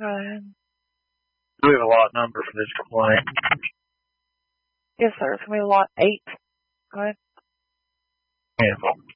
Go ahead. Do we have a lot number for this complaint? Yes, sir. It's going to be lot 8. Go ahead. Handful.